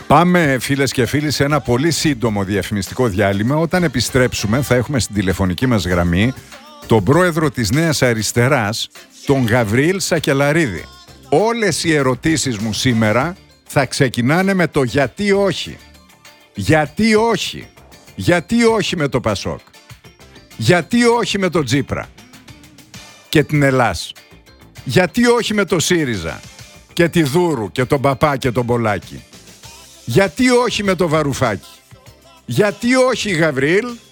Πάμε, φίλες και φίλοι, σε ένα πολύ σύντομο διαφημιστικό διάλειμμα. Όταν επιστρέψουμε θα έχουμε στην τηλεφωνική μας γραμμή τον πρόεδρο της Νέας Αριστεράς, τον Γαβριήλ Σακελαρίδη. Όλες οι ερωτήσεις μου σήμερα θα ξεκινάνε με το γιατί όχι. Γιατί όχι. Γιατί όχι με το Πασόκ. Γιατί όχι με το Τσίπρα και την Ελλάς. Γιατί όχι με το ΣΥΡΙΖΑ και τη Δούρου και τον Παπά και τον Πολάκη. Γιατί όχι με το Βαρουφάκη. Γιατί όχι, Γαβριήλ.